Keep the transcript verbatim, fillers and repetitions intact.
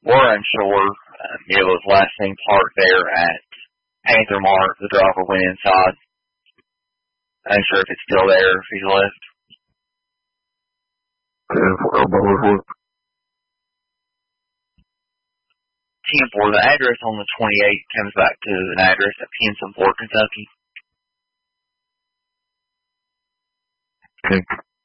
we're unsure. Um, it was last seen parked there at Panther Mart. The driver went inside. Unsure if it's still there, if he's left. ten four, what? ten four, the address on the twenty-eighth comes back to an address at Pensacola, Kentucky. Okay.